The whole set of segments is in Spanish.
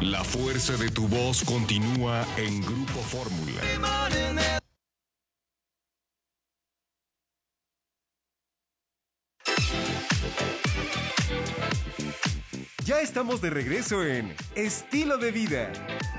La fuerza de tu voz continúa en Grupo Fórmula. Ya estamos de regreso en Estilo de Vida.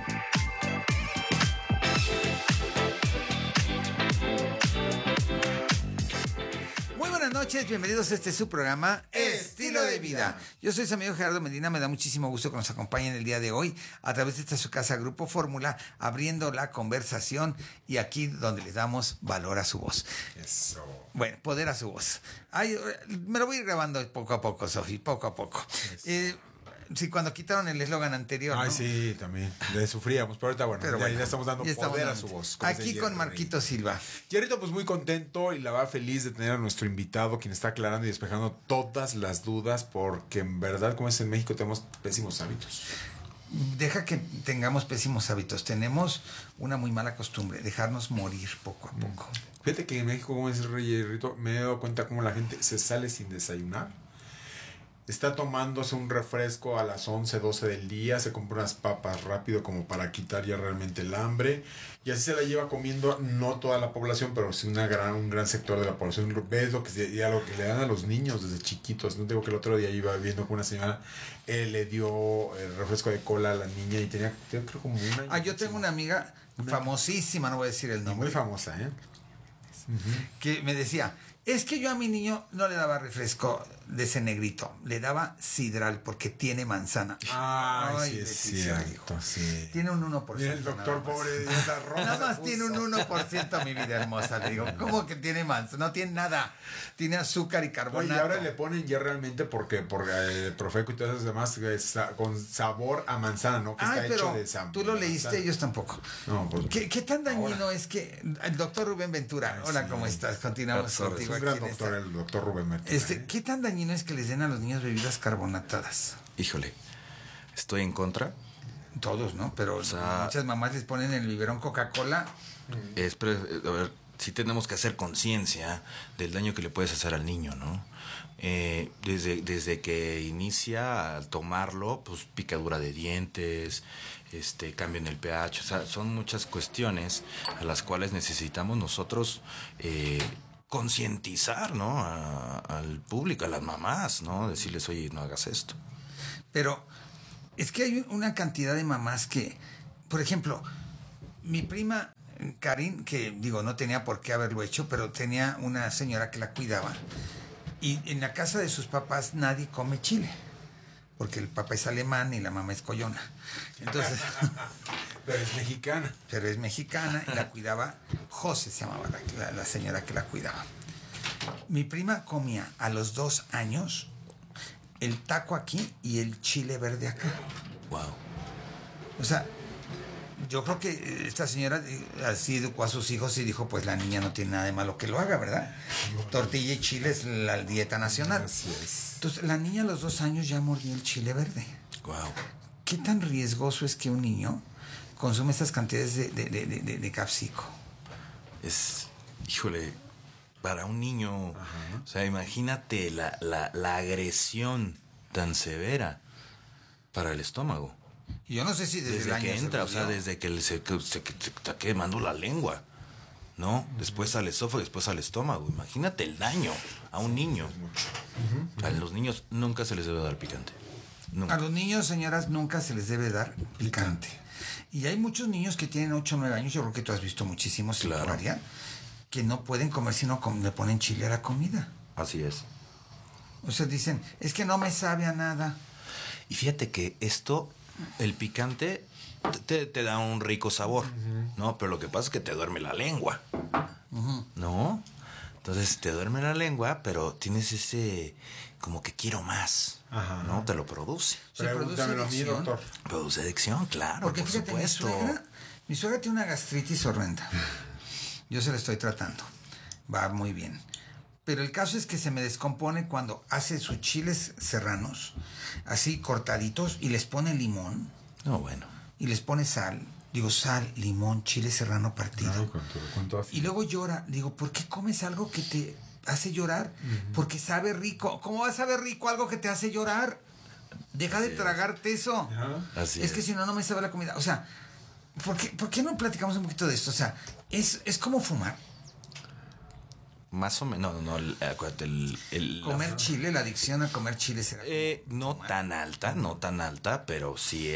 Muy buenas noches, bienvenidos a este su programa Estilo de Vida. Yo soy su amigo Gerardo Medina, me da muchísimo gusto que nos acompañen el día de hoy a través de esta su casa Grupo Fórmula, abriendo la conversación y aquí donde les damos valor a su voz. Eso. Bueno, poder a su voz. Ay, me lo voy a ir grabando poco a poco, Sofi, poco a poco. Sí, cuando quitaron el eslogan anterior, Ay, ¿no? sí, también. Le sufríamos, pero ahorita bueno, ya estamos dando poder a su voz. Aquí con Marquito Silva. Jerrito, pues muy contento y la va feliz de tener a nuestro invitado, quien está aclarando y despejando todas las dudas, porque en verdad, como es en México, tenemos pésimos hábitos. Deja que tengamos pésimos hábitos. Tenemos una muy mala costumbre, dejarnos morir poco a poco. Fíjate que en México, como dice Jerrito, me he dado cuenta cómo la gente se sale sin desayunar. Está tomándose un refresco a las 11, 12 del día, se compra unas papas rápido como para quitar ya realmente el hambre, y así se la lleva comiendo no toda la población, pero sí un gran sector de la población. Ves lo que le dan a los niños desde chiquitos. No digo que el otro día iba viendo que una señora le dio el refresco de cola a la niña y tenía creo como un año. Yo tengo una amiga famosísima, no voy a decir el nombre. Muy famosa, Que me decía, es que yo a mi niño no le daba refresco de ese negrito, le daba sidral porque tiene manzana. Ay, sí, es cierto, sí. Tiene un 1%. Mira, el doctor pobre de esa roja. Nada más tiene un 1%, mi vida hermosa. Le digo, ¿cómo que tiene manzana? No tiene nada. Tiene azúcar y carbonato. Y ahora le ponen ya realmente por Profeco y todas esas demás con sabor a manzana, ¿no? Que está hecho de sabor. Tú lo leíste, ellos tampoco. No, pues, ¿Qué tan dañino es que el doctor Rubén Ventura? Hola, ¿cómo estás? Continuamos contigo. Es un gran doctor, el doctor Rubén Ventura. ¿Qué tan dañino es que les den a los niños bebidas carbonatadas? Híjole, estoy en contra. Todos, ¿no? Pero muchas mamás les ponen en el biberón Coca-Cola. A ver, sí tenemos que hacer conciencia del daño que le puedes hacer al niño, ¿no? Desde que inicia al tomarlo, pues picadura de dientes, cambio en el pH, o sea, son muchas cuestiones a las cuales necesitamos nosotros concientizar, ¿no? Al público, a las mamás, ¿no? Decirles, oye, no hagas esto. Pero es que hay una cantidad de mamás que, por ejemplo, mi prima Karin, que digo, no tenía por qué haberlo hecho, pero tenía una señora que la cuidaba. Y en la casa de sus papás nadie come chile, porque el papá es alemán y la mamá es collona. Entonces... Pero es mexicana. Pero es mexicana y la cuidaba José, se llamaba la señora que la cuidaba. Mi prima comía a los 2 años el taco aquí y el chile verde acá. Wow. O sea, yo creo que esta señora así educó a sus hijos y dijo, pues la niña no tiene nada de malo que lo haga, ¿verdad? Tortilla y chile es la dieta nacional. Así es. Entonces, la niña a los 2 años ya mordía el chile verde. Wow. ¿Qué tan riesgoso es que un niño consume estas cantidades de capsico? Híjole, para un niño, o sea, imagínate la agresión tan severa para el estómago. Y yo no sé si desde el año que entra, o sea, desde que se está quemando la lengua, ¿no? Después al esófago, después al estómago. Imagínate el daño a un niño. A los niños nunca se les debe dar picante. Nunca. A los niños, señoras, nunca se les debe dar picante. Y hay muchos niños que tienen 8 o 9 años, yo creo que tú has visto muchísimos, claro, que no pueden comer si no le ponen chile a la comida. Así es. O sea, dicen, es que no me sabe a nada. Y fíjate que el picante te da un rico sabor, ¿no? Pero lo que pasa es que te duerme la lengua, ¿no? Entonces te duerme la lengua, pero tienes ese como que quiero más, ¿no? Te lo produce. Pregúntamelo a mí, doctor. Produce adicción, claro, porque por fíjate, supuesto. Mi suegra tiene una gastritis horrenda. Yo se la estoy tratando. Va muy bien. Pero el caso es que se me descompone cuando hace sus chiles serranos, así cortaditos, y les pone limón. No, bueno. Y les pone sal. Digo, sal, limón, chile serrano partido. Ay, ¿cuánto y luego llora. Digo, ¿por qué comes algo que te hace llorar? Porque sabe rico. ¿Cómo va a saber rico algo que te hace llorar? Deja de Así es. tragarte eso. Ajá. Así Es que si no, no me sabe la comida. O sea, ¿por qué no platicamos un poquito de esto? O sea, es como fumar. Más o menos, no, acuérdate, Comer chile, la adicción a comer chile será. no tan alta, pero sí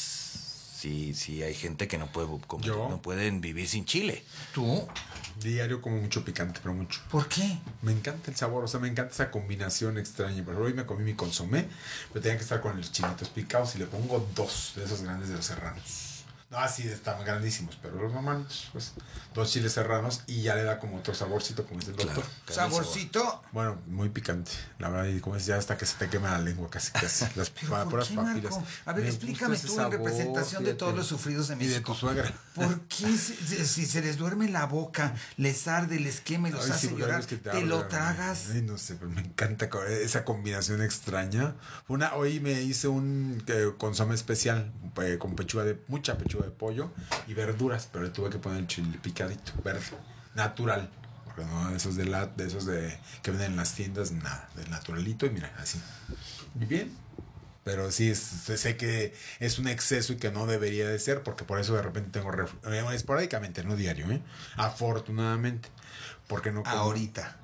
hay gente que no puede comer, ¿Yo? no pueden vivir sin chile. ¿Tú? Diario como mucho picante, pero mucho. ¿Por qué? Me encanta el sabor, o sea, me encanta esa combinación extraña. Pero hoy me comí mi consomé, pero tenía que estar con los chilitos picados y le pongo 2 de esos grandes de los serranos. No, así están grandísimos, pero los normales, pues 2 chiles serranos y ya le da como otro saborcito, como dice el doctor. Claro. Saborcito. Bueno, muy picante, la verdad, y como es ya hasta que se te quema la lengua casi. Las ¿Pero por puras qué, papilas. Marco? A ver, Me explícame gusta tú ese en sabor, representación de todos fíjate. los sufridos de Y de México. tu suegra. ¿Por qué si se les duerme la boca, les arde, les quema y los Ay, hace sí, porque llorar, es que te lo hablan. tragas? Ay, no sé, pero me encanta esa combinación extraña. Hoy me hice un consomé especial con mucha pechuga de pollo y verduras, pero le tuve que poner el chile picadito, verde, natural. Porque no de esos que venden en las tiendas, nada, del naturalito y mira, así. Y bien. Pero sí, sé que es un exceso y que no debería de ser, porque por eso de repente tengo esporádicamente, no diario, afortunadamente. Porque no como Ahorita.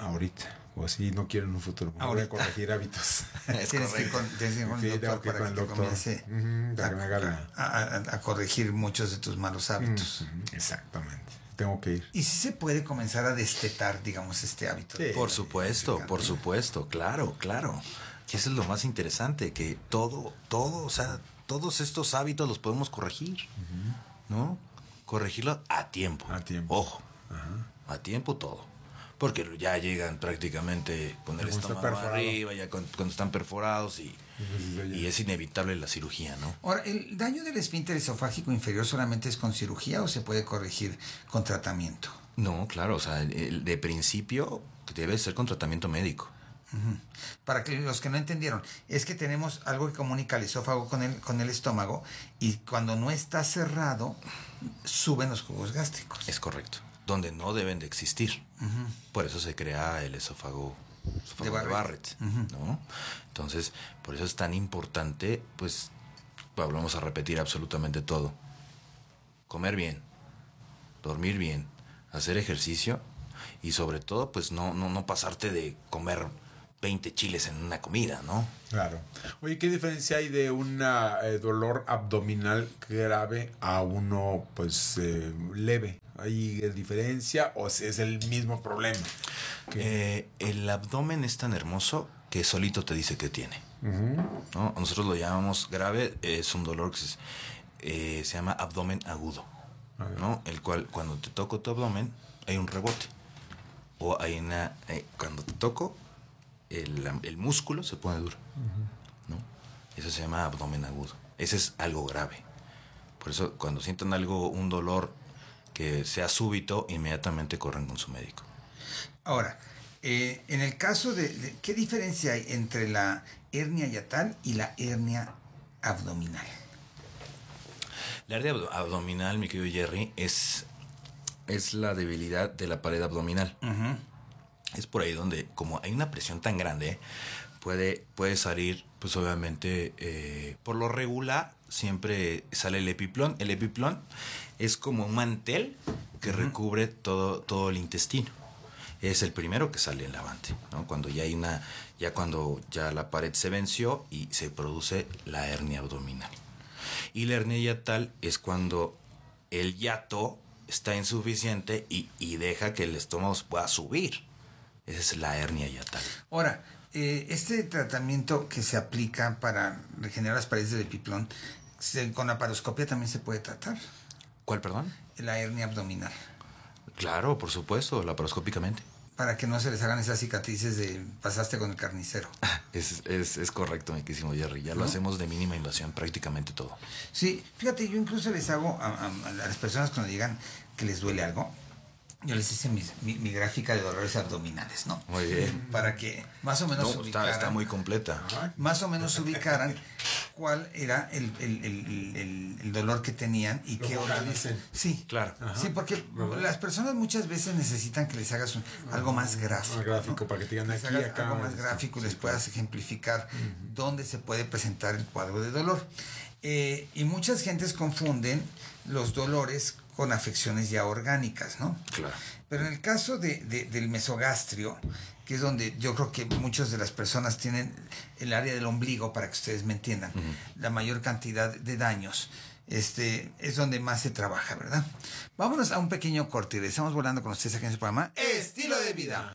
o así no quiero en un futuro. Me voy a Ahorita. corregir hábitos. Es Tienes que ir correcto. tienes que ir con Sí, el tengo doctor que ir para con que el te doctor. comience Ujú, para que me haga la- a corregir muchos de tus malos hábitos. Exactamente. Tengo que ir. Y si se puede comenzar a destetar, digamos, este hábito. Sí. Por supuesto, claro. Y eso es lo más interesante, que todo, o sea, todos estos hábitos los podemos corregir, ¿no? Corregirlo a tiempo. A tiempo. Ojo, a tiempo todo. Porque ya llegan prácticamente con el Cuando está estómago perforado. arriba, ya cuando están perforados y Entonces, es inevitable la cirugía, ¿no? Ahora, ¿el daño del esfínter esofágico inferior solamente es con cirugía o se puede corregir con tratamiento? No, claro, o sea, de principio debe ser con tratamiento médico. Para que los que no entendieron, es que tenemos algo que comunica el esófago con el estómago y cuando no está cerrado, suben los jugos gástricos. Es correcto. Donde no deben de existir. Por eso se crea el esófago de Barrett, ¿no? Entonces, por eso es tan importante, pues, vamos a repetir absolutamente todo. Comer bien, dormir bien, hacer ejercicio y sobre todo, pues, no pasarte de comer 20 chiles en una comida, ¿no? Claro. Oye, ¿qué diferencia hay de un dolor abdominal grave a uno, pues, leve? ¿Hay diferencia o es el mismo problema? El abdomen es tan hermoso que solito te dice que tiene. ¿No? Nosotros lo llamamos grave, es un dolor que se llama abdomen agudo, ¿no? El cual cuando te toco tu abdomen hay un rebote. O hay cuando te toco, el músculo se pone duro, ¿no? Eso se llama abdomen agudo. Ese es algo grave. Por eso cuando sientan un dolor que sea súbito, inmediatamente corren con su médico. Ahora, en el caso ¿qué diferencia hay entre la hernia hiatal y la hernia abdominal? La hernia abdominal, mi querido Jerry, es la debilidad de la pared abdominal. Es por ahí donde, como hay una presión tan grande, puede salir, pues obviamente, por lo regular, siempre sale el epiplón. El epiplón es como un mantel que recubre todo el intestino. Es el primero que sale en la avante, ¿no? Cuando cuando la pared se venció y se produce la hernia abdominal. Y la hernia hiatal es cuando el hiato está insuficiente y deja que el estómago pueda subir. Esa es la hernia hiatal. Ahora, este tratamiento que se aplica para regenerar las paredes del epiplón, con laparoscopia también se puede tratar. ¿Cuál, perdón? La hernia abdominal. Claro, por supuesto, laparoscópicamente. Para que no se les hagan esas cicatrices de pasaste con el carnicero. Es correcto, mi querísimo Jerry. Ya lo hacemos de mínima invasión, prácticamente todo. Sí, fíjate, yo incluso les hago a las personas cuando digan que les duele algo, yo les hice mi gráfica de dolores abdominales, ¿no? Muy bien. Para que más o menos Está muy completa. más o menos ubicaran cuál era el dolor que tenían y qué órganos. Sí, Claro. Sí, porque las personas muchas veces necesitan que les hagas algo más gráfico. Más gráfico, ¿no? para que te digan Les aquí, hagas acá. algo más gráfico y les puedas ejemplificar dónde se puede presentar el cuadro de dolor. Y muchas gentes confunden los dolores con afecciones ya orgánicas, ¿no? Claro. Pero en el caso del mesogastrio, que es donde yo creo que muchas de las personas tienen el área del ombligo, para que ustedes me entiendan, la mayor cantidad de daños, es donde más se trabaja, ¿verdad? Vámonos a un pequeño corte y regresamos volando con ustedes aquí en su programa Estilo de Vida.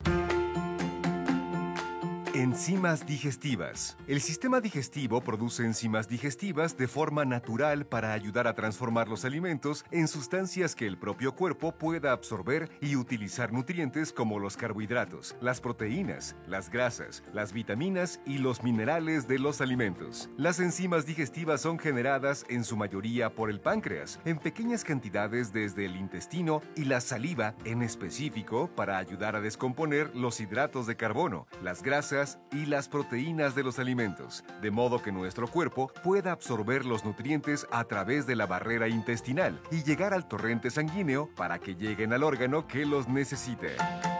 Enzimas digestivas. El sistema digestivo produce enzimas digestivas de forma natural para ayudar a transformar los alimentos en sustancias que el propio cuerpo pueda absorber y utilizar nutrientes como los carbohidratos, las proteínas, las grasas, las vitaminas y los minerales de los alimentos. Las enzimas digestivas son generadas en su mayoría por el páncreas, en pequeñas cantidades desde el intestino y la saliva en específico para ayudar a descomponer los hidratos de carbono, las grasas y las proteínas de los alimentos, de modo que nuestro cuerpo pueda absorber los nutrientes a través de la barrera intestinal y llegar al torrente sanguíneo para que lleguen al órgano que los necesite.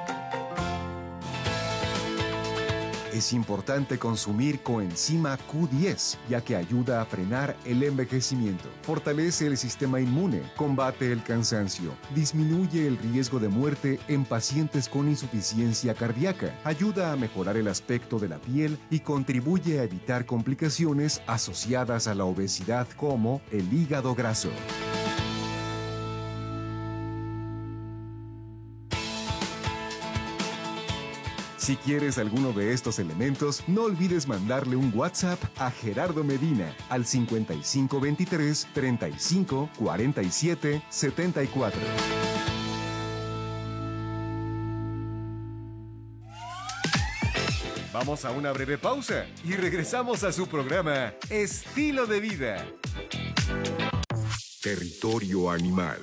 Es importante consumir coenzima Q10, ya que ayuda a frenar el envejecimiento, fortalece el sistema inmune, combate el cansancio, disminuye el riesgo de muerte en pacientes con insuficiencia cardíaca, ayuda a mejorar el aspecto de la piel y contribuye a evitar complicaciones asociadas a la obesidad como el hígado graso. Si quieres alguno de estos elementos, no olvides mandarle un WhatsApp a Gerardo Medina al 5523 35 47 74. Vamos a una breve pausa y regresamos a su programa Estilo de Vida. Territorio animal.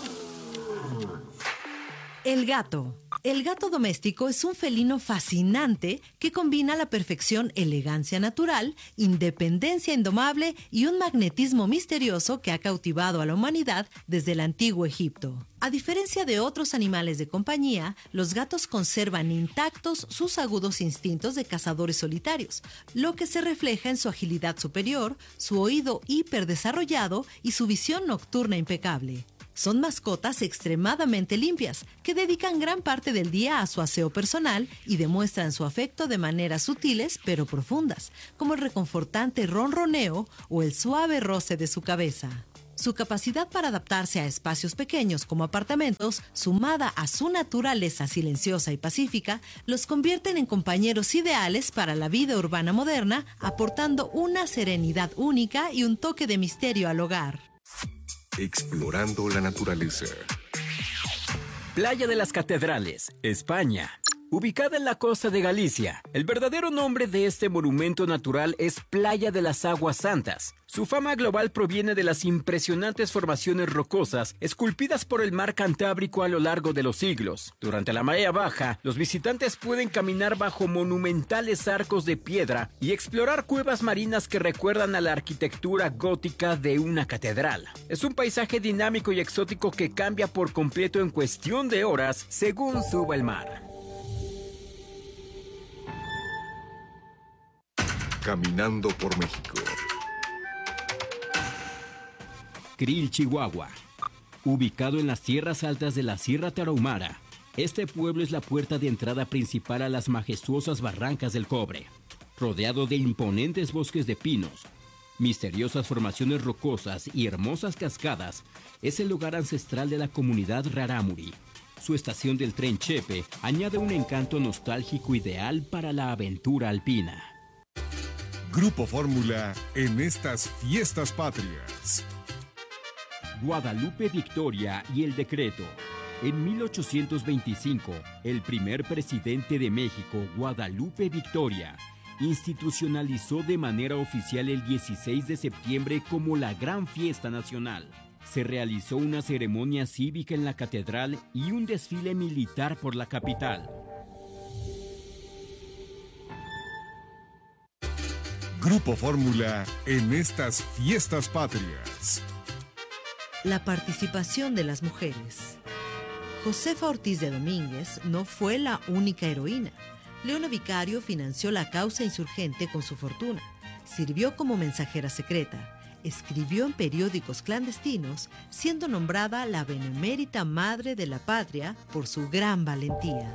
El gato. El gato doméstico es un felino fascinante que combina a la perfección elegancia natural, independencia indomable y un magnetismo misterioso que ha cautivado a la humanidad desde el antiguo Egipto. A diferencia de otros animales de compañía, los gatos conservan intactos sus agudos instintos de cazadores solitarios, lo que se refleja en su agilidad superior, su oído hiperdesarrollado y su visión nocturna impecable. Son mascotas extremadamente limpias, que dedican gran parte del día a su aseo personal y demuestran su afecto de maneras sutiles pero profundas, como el reconfortante ronroneo o el suave roce de su cabeza. Su capacidad para adaptarse a espacios pequeños como apartamentos, sumada a su naturaleza silenciosa y pacífica, los convierten en compañeros ideales para la vida urbana moderna, aportando una serenidad única y un toque de misterio al hogar. Explorando la naturaleza. Playa de las Catedrales, España. Ubicada en la costa de Galicia, el verdadero nombre de este monumento natural es Playa de las Aguas Santas. Su fama global proviene de las impresionantes formaciones rocosas esculpidas por el mar Cantábrico a lo largo de los siglos. Durante la marea baja, los visitantes pueden caminar bajo monumentales arcos de piedra y explorar cuevas marinas que recuerdan a la arquitectura gótica de una catedral. Es un paisaje dinámico y exótico que cambia por completo en cuestión de horas según suba el mar. Caminando por México. Krill, Chihuahua. Ubicado en las tierras altas de la Sierra Tarahumara, este pueblo es la puerta de entrada principal a las majestuosas barrancas del Cobre. Rodeado de imponentes bosques de pinos, misteriosas formaciones rocosas y hermosas cascadas, es el lugar ancestral de la comunidad Rarámuri. Su estación del tren Chepe añade un encanto nostálgico ideal para la aventura alpina. Grupo Fórmula en estas fiestas patrias. Guadalupe Victoria y el decreto. En 1825, el primer presidente de México, Guadalupe Victoria, institucionalizó de manera oficial el 16 de septiembre como la gran fiesta nacional. se realizó una ceremonia cívica en la catedral y un desfile militar por la capital. Grupo Fórmula en estas fiestas patrias. La participación de las mujeres. Josefa Ortiz de Domínguez no fue la única heroína. Leona Vicario financió la causa insurgente con su fortuna. Sirvió como mensajera secreta. Escribió en periódicos clandestinos, siendo nombrada la benemérita madre de la patria por su gran valentía.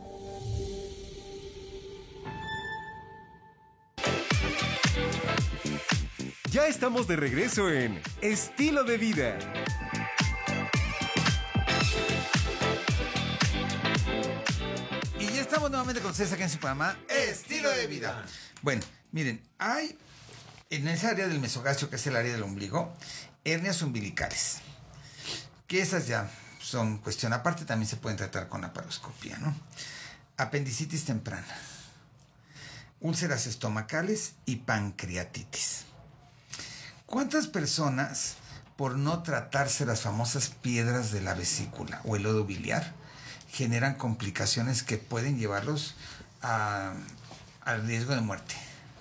Ya estamos de regreso en Estilo de Vida. Y ya estamos nuevamente con ustedes aquí en su programa Estilo de Vida. Bueno, miren, hay en esa área del mesogastrio, que es el área del ombligo, hernias umbilicales. Que esas ya son cuestión aparte, también se pueden tratar con laparoscopía, ¿no? Apendicitis temprana, úlceras estomacales y pancreatitis. ¿Cuántas personas, por no tratarse las famosas piedras de la vesícula o el lodo biliar, generan complicaciones que pueden llevarlos al riesgo de muerte?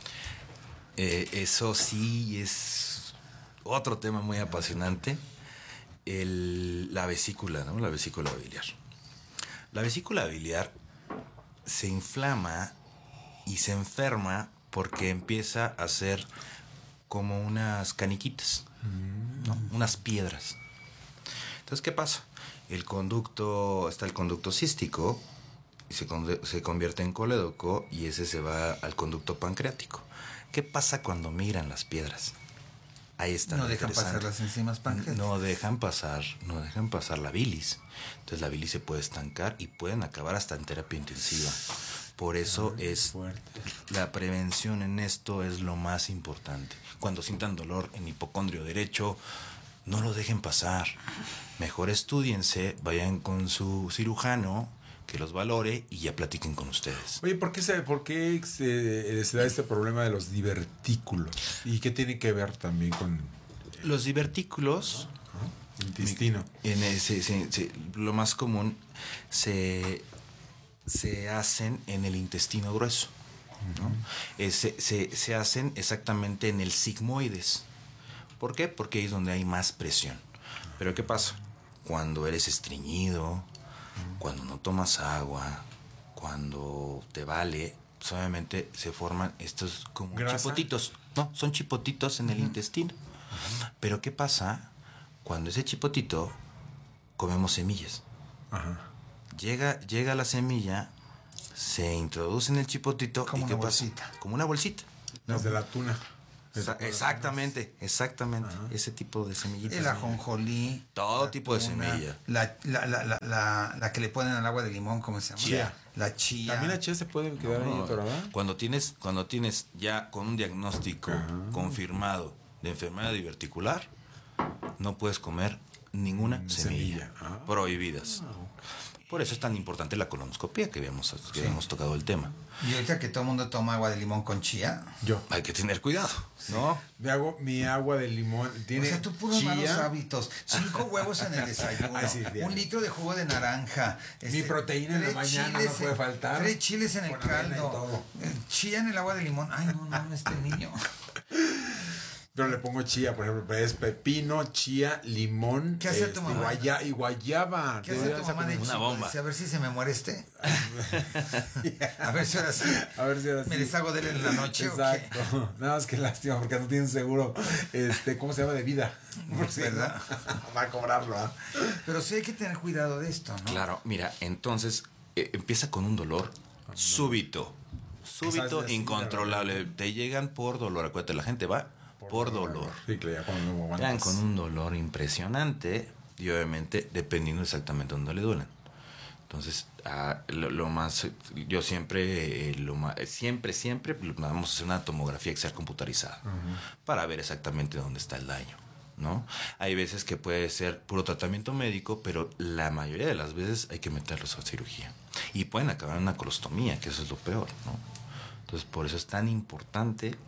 Eso sí es otro tema muy apasionante. La vesícula, ¿no? La vesícula biliar. La vesícula biliar se inflama y se enferma porque empieza a ser como unas caniquitas, ¿no? Unas piedras. Entonces, ¿qué pasa? Está el conducto cístico y se convierte en colédoco, y ese se va al conducto pancreático. ¿Qué pasa cuando migran las piedras? Ahí está. No dejan pasar las enzimas pancreáticas. No dejan pasar la bilis. Entonces la bilis se puede estancar y pueden acabar hasta en terapia intensiva. Por eso la prevención en esto es lo más importante. Cuando sientan dolor en hipocondrio derecho, no lo dejen pasar. Mejor estúdiense, vayan con su cirujano que los valore y ya platiquen con ustedes. Oye, ¿por qué se da este problema de los divertículos? ¿Y qué tiene que ver también con los divertículos? Intestino. Lo más común se hacen en el intestino grueso, ¿no? Se hacen exactamente en el sigmoides. ¿Por qué? Porque ahí es donde hay más presión. Pero ¿qué pasa? Cuando eres estreñido, cuando no tomas agua, cuando te vale, pues obviamente se forman estos como chipotitos. No, son chipotitos en el intestino. Pero ¿qué pasa cuando ese chipotito comemos semillas? Llega la semilla, se introduce en el chipotito. Como ¿y qué una pasa? bolsita. Como una bolsita. Las de la tuna. Exactamente. Ese tipo de semillitas. El ajonjolí. Todo tipo de semilla. La que le ponen al agua de limón, ¿cómo se llama? Chía. La chía. También la chía se puede quedar ahí atorada. Cuando tienes ya con un diagnóstico confirmado de enfermedad diverticular, no puedes comer ninguna semilla. Prohibidas. Por eso es tan importante la colonoscopia que habíamos tocado el tema. Y ahorita que todo el mundo toma agua de limón con chía. Hay que tener cuidado, ¿no? Mi agua de limón tiene. O sea, tú puros chía, malos hábitos. 5 huevos en el desayuno. Un litro de jugo de naranja. Mi proteína en la mañana no puede faltar. 3 chiles en el Con avena y caldo. todo. Chía en el agua de limón. Ay, no, este niño. Pero le pongo chía, por ejemplo, es pepino, chía, limón. ¿Qué hace tu mamá? Y guayaba. ¿Qué hace tu mamá de una chico? bomba. Dice, a ver si se me muere este. A ver si ahora sí. Me deshago de él en la noche. Exacto. ¿O qué? Nada más que lástima porque no tienen seguro. ¿Cómo se llama? De vida. ¿Verdad? Va a cobrarlo, Pero sí hay que tener cuidado de esto, ¿no? Claro, mira, entonces empieza con un dolor súbito, incontrolable. Te llegan por dolor. Acuérdate, la gente va por dolor. Sí, claro, cuando Llegan con un dolor impresionante y obviamente dependiendo exactamente dónde le duelen. Entonces, lo más, yo siempre vamos a hacer una tomografía axial computarizada para ver exactamente dónde está el daño, ¿no? Hay veces que puede ser puro tratamiento médico, pero la mayoría de las veces hay que meterlos a cirugía. Y pueden acabar en una colostomía, que eso es lo peor, ¿no? Entonces, por eso es tan importante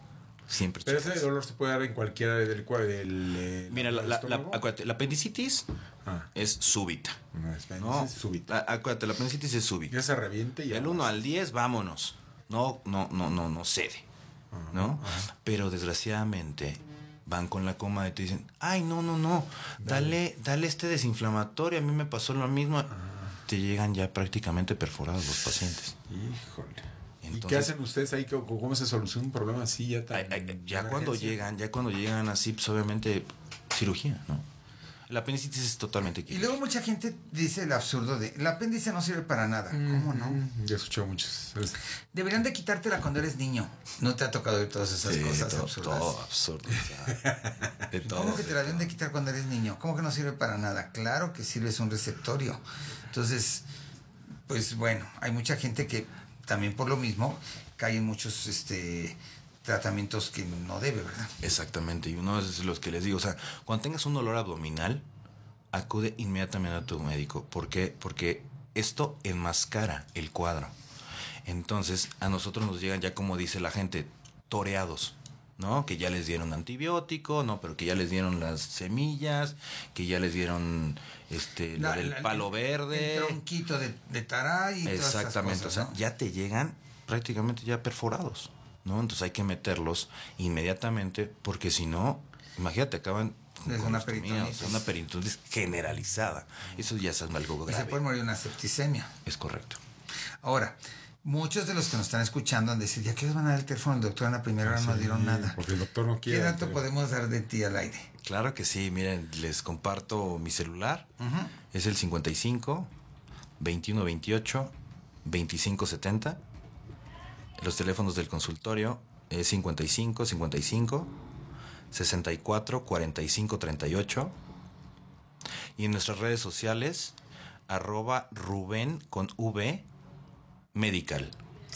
Siempre Pero checas. ese dolor se puede dar en cualquier área del cuerpo. Mira, acuérdate, la apendicitis es súbita. No, es súbita. Acuérdate, la apendicitis es súbita. Ya se reviente y ya. Del 1 al 10, vámonos. No cede. ¿No? Pero desgraciadamente van con la coma y te dicen, ay, no, dale este desinflamatorio, a mí me pasó lo mismo. Te llegan ya prácticamente perforados los pacientes. Híjole. Entonces, ¿y qué hacen ustedes ahí? ¿Cómo se soluciona un problema así ya tan ya cuando llegan así, pues obviamente cirugía, ¿no? El apendicitis es totalmente Y quirúrgico. luego mucha gente dice el absurdo de, el apéndice no sirve para nada. ¿Cómo no? Ya he escuchado muchos. Deberían de quitártela cuando eres niño. ¿No te ha tocado oír todas esas cosas absurdas? Todo absurdo. O sea, de todo. ¿Cómo que te la deben de quitar cuando eres niño? ¿Cómo que no sirve para nada? Claro que sirve, es un receptorio. Entonces, pues bueno, hay mucha gente que también por lo mismo cae en muchos tratamientos que no debe, ¿verdad? Exactamente, y uno es los que les digo, o sea, cuando tengas un dolor abdominal, acude inmediatamente a tu médico. ¿Por qué? Porque esto enmascara el cuadro. Entonces, a nosotros nos llegan ya, como dice la gente, toreados, ¿no? Que ya les dieron antibiótico, ¿no? Pero que ya les dieron las semillas, que ya les dieron lo del palo verde. El tronquito de taray y todas esas Exactamente, cosas, ¿no? o sea, ya te llegan prácticamente ya perforados, ¿no? Entonces hay que meterlos inmediatamente, porque si no, imagínate, acaban Es con una ostomía, peritonitis. o sea, una peritonitis generalizada. Eso ya es algo Y se grave. puede morir una septicemia. Es correcto. Ahora, muchos de los que nos están escuchando han de decir, ya que les van a dar el teléfono al doctor en la primera hora, no dieron nada. Porque el doctor no quiere. ¿Qué dato podemos dar de ti al aire? Claro que sí, miren, les comparto mi celular. Es el 55 21 28 25 70. Los teléfonos del consultorio es 55 55 64 45 38. Y en nuestras redes sociales, @Rubén con V Medical.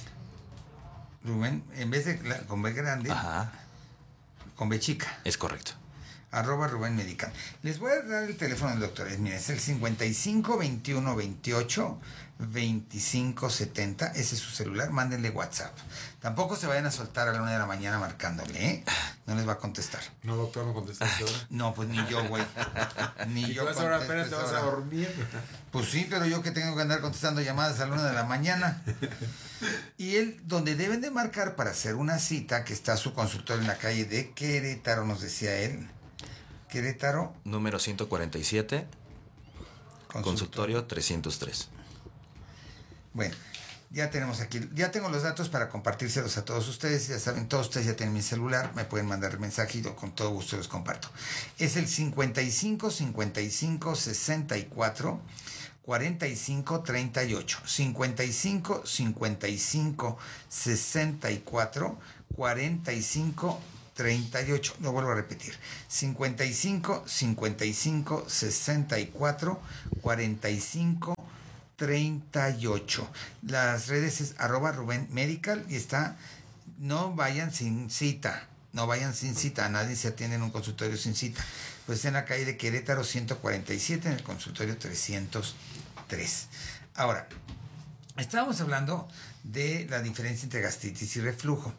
Rubén, en vez de con B grande, Ajá, con B chica. es correcto. @Rubén Medical. Les voy a dar el teléfono del doctor. Mira, es el 55 21 28 25 70. Ese es su celular. Mándenle WhatsApp. Tampoco se vayan a soltar a la 1 de la mañana marcándole, ¿eh? No les va a contestar. No, doctor, no contestaste ahora. No, pues ni yo, güey. Ni Y yo. vas ahora contesto apenas te esa vas a hora. dormir. Pues sí, pero yo que tengo que andar contestando llamadas a la 1 de la mañana. Y él, donde deben de marcar para hacer una cita, que está su consultorio en la calle de Querétaro, nos decía él. Querétaro. Número 147, consultorio 303. Bueno, ya tenemos aquí, ya tengo los datos para compartírselos a todos ustedes. Ya saben, todos ustedes ya tienen mi celular, me pueden mandar mensaje y con todo gusto los comparto. Es el 55 55 64 45 38. 55 55 64 45 38. Lo vuelvo a repetir. 55 55 64 45 38. Las redes es @Rubén Medical y está. No vayan sin cita. No vayan sin cita. A nadie se atiende en un consultorio sin cita. Pues en la calle de Querétaro 147, en el consultorio 303. Ahora, estábamos hablando de la diferencia entre gastritis y reflujo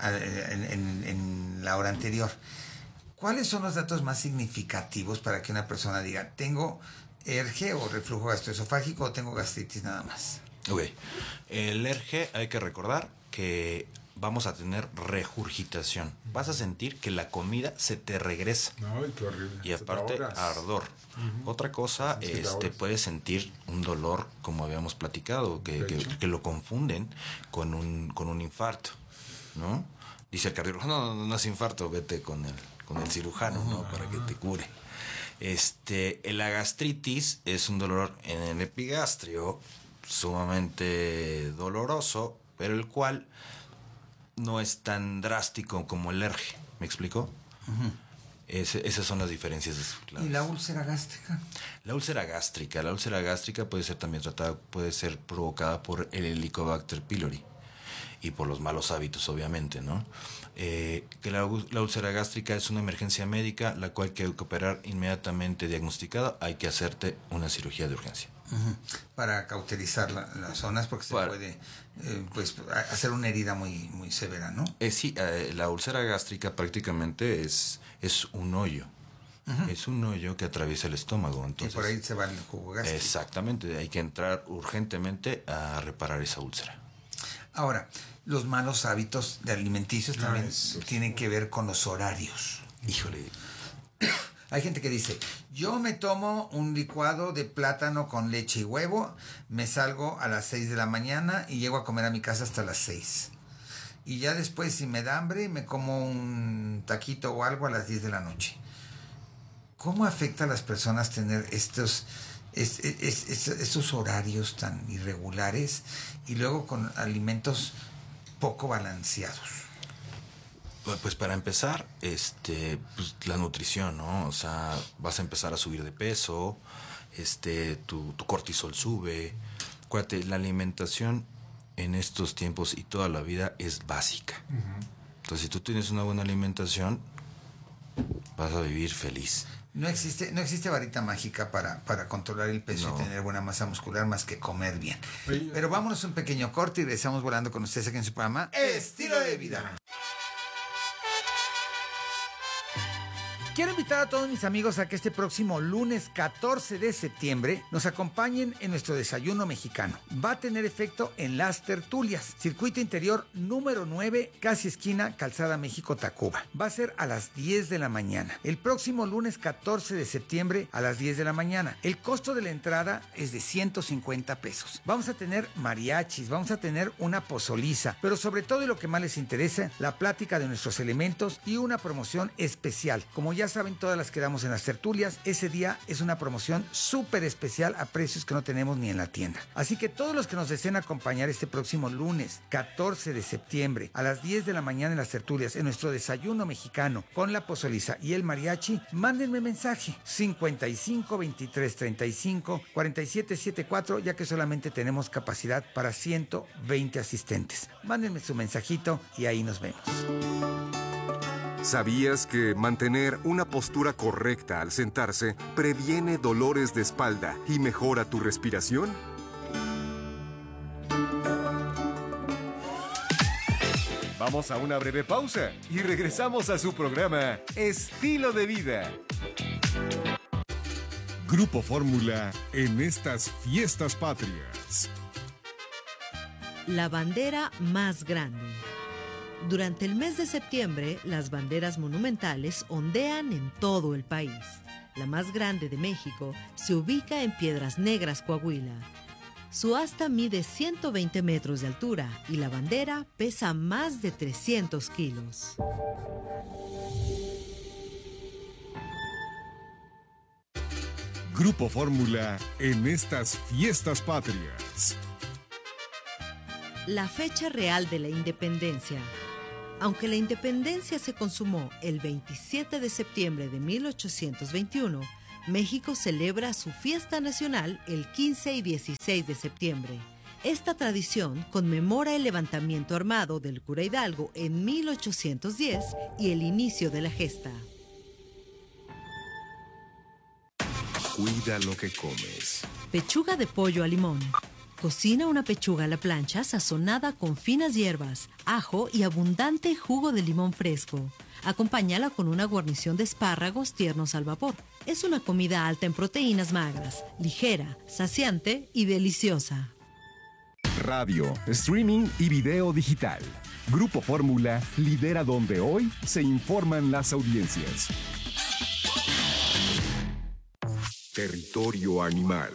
en la hora anterior. ¿Cuáles son los datos más significativos para que una persona diga, tengo ERGE o reflujo gastroesofágico o tengo gastritis nada más? Ok. El ERGE, hay que recordar que vamos a tener regurgitación. Vas a sentir que la comida se te regresa. Ay, qué horrible. Y aparte, ardor. Otra cosa, puedes sentir un dolor, como habíamos platicado, que lo confunden con un infarto, ¿no? Dice el cardiólogo, no es infarto, vete con el cirujano, ¿no? Para que te cure. La gastritis es un dolor en el epigastrio sumamente doloroso, pero el cual no es tan drástico como el ERGE. ¿Me explico? Esas son las diferencias. ¿Y la úlcera gástrica? La úlcera gástrica puede ser también tratada, puede ser provocada por el Helicobacter pylori y por los malos hábitos, obviamente, ¿no? Que la úlcera gástrica es una emergencia médica, la cual hay que operar inmediatamente diagnosticada. Hay que hacerte una cirugía de urgencia. Para cauterizar las zonas, porque se puede hacer una herida muy, muy severa, ¿no? Sí, la úlcera gástrica prácticamente es un hoyo. Es un hoyo que atraviesa el estómago. Entonces, y por ahí se va el jugo gástrico. Exactamente, hay que entrar urgentemente a reparar esa úlcera. Ahora, los malos hábitos de alimenticios también tienen que ver con los horarios. Híjole. Hay gente que dice, yo me tomo un licuado de plátano con leche y huevo, me salgo a las 6 de la mañana y llego a comer a mi casa hasta las 6. Y ya después, si me da hambre, me como un taquito o algo a las 10 de la noche. ¿Cómo afecta a las personas tener estos horarios tan irregulares y luego con alimentos poco balanceados? Pues para empezar, pues la nutrición, ¿no? O sea, vas a empezar a subir de peso, tu cortisol sube. Acuérdate, la alimentación en estos tiempos y toda la vida es básica. Entonces, si tú tienes una buena alimentación, vas a vivir feliz. No existe varita mágica para controlar el peso y tener buena masa muscular más que comer bien. Pero vámonos a un pequeño corte y regresamos volando con ustedes aquí en su programa Estilo de Vida. Quiero invitar a todos mis amigos a que este próximo lunes 14 de septiembre nos acompañen en nuestro desayuno mexicano. Va a tener efecto en Las Tertulias, circuito interior número 9, casi esquina Calzada México-Tacuba. Va a ser a las 10 de la mañana. El próximo lunes 14 de septiembre a las 10 de la mañana. El costo de la entrada es de 150 pesos. Vamos a tener mariachis, vamos a tener una pozoliza, pero sobre todo y lo que más les interesa, la plática de nuestros elementos y una promoción especial. Como ya saben, todas las que damos en Las Tertulias, ese día es una promoción súper especial a precios que no tenemos ni en la tienda. Así que todos los que nos deseen acompañar este próximo lunes 14 de septiembre a las 10 de la mañana en Las Tertulias, en nuestro desayuno mexicano con la pozoliza y el mariachi, mándenme mensaje 55 23 35 47 74, ya que solamente tenemos capacidad para 120 asistentes. Mándenme su mensajito y ahí nos vemos. ¿Sabías que mantener una postura correcta al sentarse previene dolores de espalda y mejora tu respiración? Vamos a una breve pausa y regresamos a su programa Estilo de Vida. Grupo Fórmula en estas fiestas patrias. La bandera más grande. Durante el mes de septiembre, las banderas monumentales ondean en todo el país. La más grande de México se ubica en Piedras Negras, Coahuila. Su asta mide 120 metros de altura y la bandera pesa más de 300 kilos. Grupo Fórmula en estas fiestas patrias. La fecha real de la independencia. Aunque la independencia se consumó el 27 de septiembre de 1821, México celebra su fiesta nacional el 15 y 16 de septiembre. Esta tradición conmemora el levantamiento armado del cura Hidalgo en 1810 y el inicio de la gesta. Cuida lo que comes. Pechuga de pollo a limón. Cocina una pechuga a la plancha sazonada con finas hierbas, ajo y abundante jugo de limón fresco. Acompáñala con una guarnición de espárragos tiernos al vapor. Es una comida alta en proteínas magras, ligera, saciante y deliciosa. Radio, streaming y video digital. Grupo Fórmula lidera donde hoy se informan las audiencias. Territorio animal.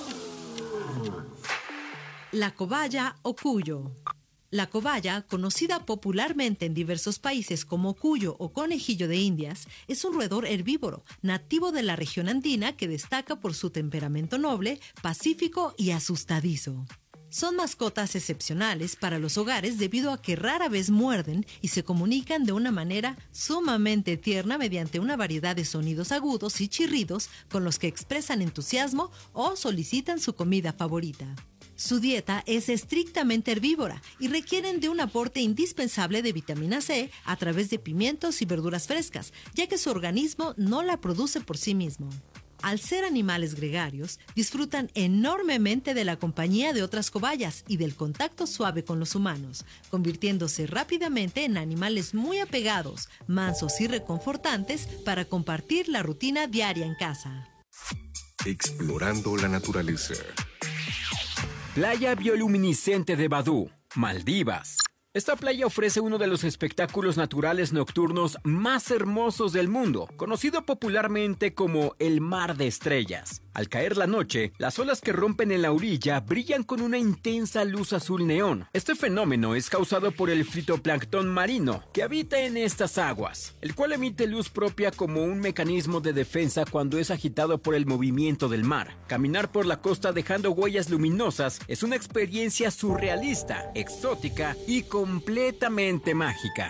La cobaya o cuyo. La cobaya, conocida popularmente en diversos países como cuyo o conejillo de Indias, es un roedor herbívoro, nativo de la región andina que destaca por su temperamento noble, pacífico y asustadizo. Son mascotas excepcionales para los hogares debido a que rara vez muerden y se comunican de una manera sumamente tierna mediante una variedad de sonidos agudos y chirridos con los que expresan entusiasmo o solicitan su comida favorita. Su dieta es estrictamente herbívora y requieren de un aporte indispensable de vitamina C a través de pimientos y verduras frescas, ya que su organismo no la produce por sí mismo. Al ser animales gregarios, disfrutan enormemente de la compañía de otras cobayas y del contacto suave con los humanos, convirtiéndose rápidamente en animales muy apegados, mansos y reconfortantes para compartir la rutina diaria en casa. Explorando la naturaleza. Playa bioluminiscente de Badú, Maldivas. Esta playa ofrece uno de los espectáculos naturales nocturnos más hermosos del mundo, conocido popularmente como el Mar de Estrellas. Al caer la noche, las olas que rompen en la orilla brillan con una intensa luz azul neón. Este fenómeno es causado por el fitoplancton marino que habita en estas aguas, el cual emite luz propia como un mecanismo de defensa cuando es agitado por el movimiento del mar. Caminar por la costa dejando huellas luminosas es una experiencia surrealista, exótica y completamente mágica.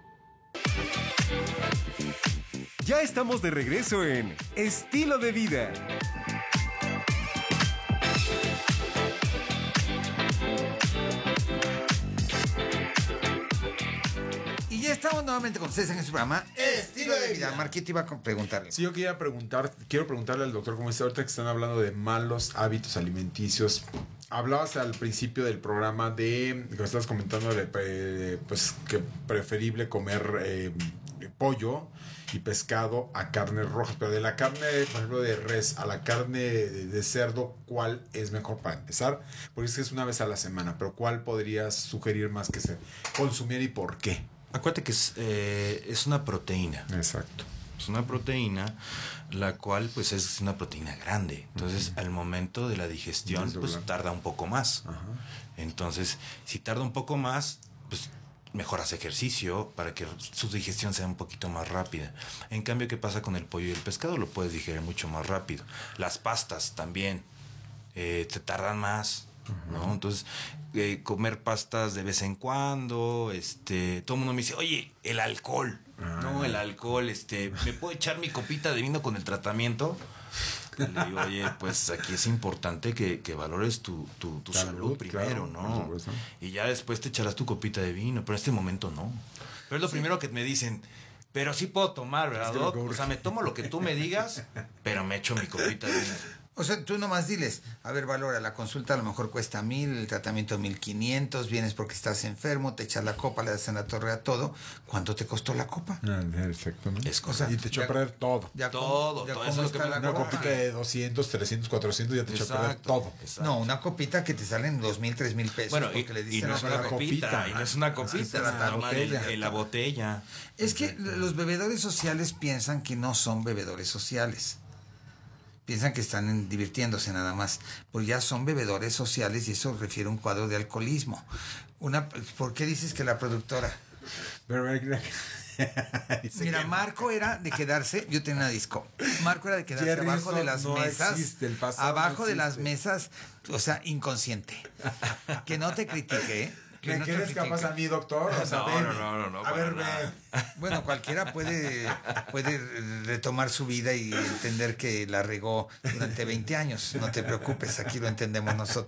Ya estamos de regreso en Estilo de Vida. Y ya estamos nuevamente con ustedes en este programa Estilo de Vida. Marquito iba a preguntarle. Sí, yo quiero preguntarle al doctor, como dice ahorita que están hablando de malos hábitos alimenticios. Hablabas al principio del programa de, que estabas comentando, pues que preferible comer pollo y pescado a carnes rojas, pero de la carne, por ejemplo, de res a la carne de cerdo, ¿cuál es mejor para empezar? Porque es una vez a la semana, pero ¿cuál podrías sugerir más que se consumiera y por qué? Acuérdate que es una proteína. Exacto. Es una proteína, la cual pues es una proteína grande. Entonces, al momento de la digestión, pues tarda un poco más. Ajá. Entonces, si tarda un poco más, pues mejor haz ejercicio para que su digestión sea un poquito más rápida. En cambio, ¿qué pasa con el pollo y el pescado? Lo puedes digerir mucho más rápido. Las pastas también te tardan más, ¿no? Entonces, comer pastas de vez en cuando, todo el mundo me dice, oye, el alcohol. No, el alcohol, ¿me puedo echar mi copita de vino con el tratamiento? Le digo, oye, pues aquí es importante que valores tu salud primero, claro, ¿no? Y ya después te echarás tu copita de vino, pero en este momento no. Pero es lo primero que me dicen, pero sí puedo tomar, ¿verdad, Doc? O sea, me tomo lo que tú me digas, pero me echo mi copita de vino. O sea, tú nomás diles, a ver, valora, la consulta a lo mejor cuesta 1,000, el tratamiento 1,500, vienes porque estás enfermo, te echas la copa, le das en la torre a todo. ¿Cuánto te costó la copa? Exactamente. Es O sea, y te echó a perder todo. Todo, eso es lo que Una copita de 200, 300, 400 ya te echó a perder todo. Exacto. No, una copita que te salen 2,000, 3,000 pesos. Bueno, porque le y dicen no es una copita, y no es una copita, es nada la más botella. en la botella. Es que los bebedores sociales piensan que no son bebedores sociales. Piensan que están divirtiéndose nada más. Pues ya son bebedores sociales y eso refiere a un cuadro de alcoholismo. ¿Por qué dices que la productora? Mira, Marco era de quedarse, yo tenía una disco. Marco era de quedarse Jerry, abajo de las no mesas. existe, el pasado Abajo no de las existe. mesas, o sea, inconsciente. Que no te critique, ¿eh? ¿Me quieres capaz a mí, doctor? O sea, No, a para ver, nada. Bueno, cualquiera puede retomar su vida y entender que la regó durante 20 años. No te preocupes, aquí lo entendemos nosotros.